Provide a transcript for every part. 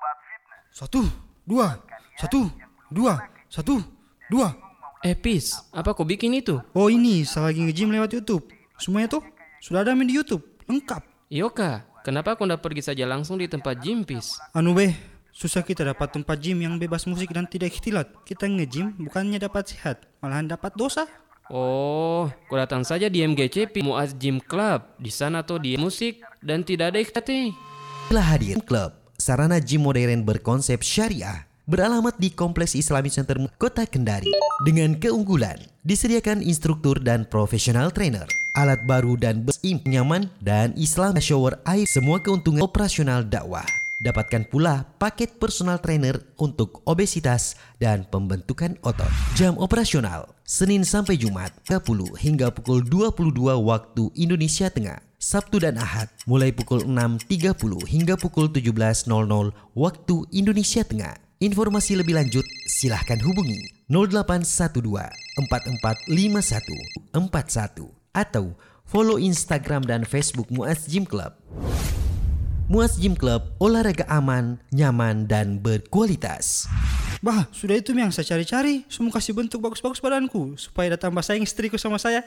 1, 2, 1, 2, 1, 2. Pis, apa kau bikin itu? Oh ini, saya lagi nge-gym lewat YouTube. Semuanya tuh sudah ada main di YouTube, lengkap. Yoka, kenapa kau ndak pergi saja langsung di tempat gym, Pis? Susah kita dapat tempat gym yang bebas musik dan tidak ikhtilat. Kita nge-gym bukannya dapat sehat, malahan dapat dosa. Oh, kau datang saja di MGCP, Muaz Gym Club. Di sana tuh di musik dan tidak ada ikhtilat. Telah hadir Club, sarana gym modern berkonsep syariah. Beralamat di Kompleks Islamic Center Kota Kendari. Dengan keunggulan, disediakan instruktur dan profesional trainer, alat baru dan nyaman, dan Islam shower air. Semua keuntungan operasional dakwah. Dapatkan pula paket personal trainer untuk obesitas dan pembentukan otot. Jam operasional Senin sampai Jumat 30 hingga pukul 22 waktu Indonesia Tengah. Sabtu dan Ahad mulai pukul 6.30 hingga pukul 17.00 waktu Indonesia Tengah. Informasi lebih lanjut silahkan hubungi 0812 4451 41 atau follow Instagram dan Facebook Muaz Gym Club. Muaz Gym Club, olahraga aman, nyaman, dan berkualitas. Bah, sudah itu yang saya cari-cari. Semua kasih bentuk bagus-bagus badanku supaya datang sayang istriku sama saya.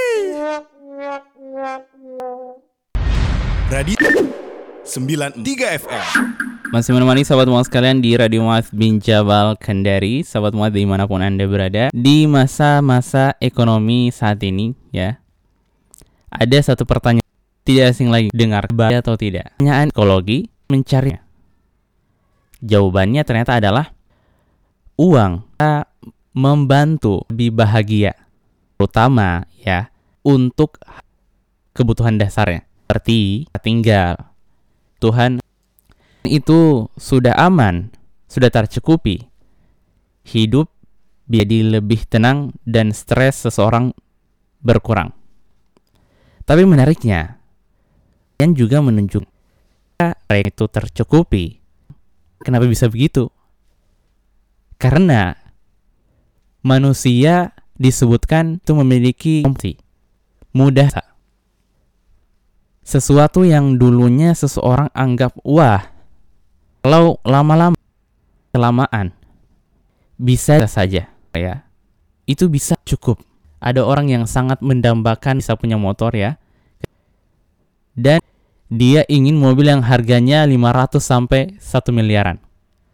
Radio 93 FM. Masih menemani sahabat Muaz kalian di Radio Muaz bin Jabal Kendari. Sahabat Muaz dimanapun Anda berada, di masa-masa ekonomi saat ini ya, ada satu pertanyaan tidak asing lagi dengar atau tidak. Pertanyaan psikologi mencarinya. Jawabannya ternyata adalah uang membantu lebih bahagia, terutama ya untuk kebutuhan dasarnya seperti tinggal. Tuhan itu sudah aman, sudah tercukupi. Hidup jadi lebih tenang dan stres seseorang berkurang. Tapi menariknya, yang juga menunjukkan itu tercukupi. Kenapa bisa begitu? Karena manusia disebutkan itu memiliki mudah. Sesuatu yang dulunya seseorang anggap wah, kalau kelamaan bisa saja ya, itu bisa cukup. Ada orang yang sangat mendambakan bisa punya motor ya, dan dia ingin mobil yang harganya 500 sampai 1 miliaran.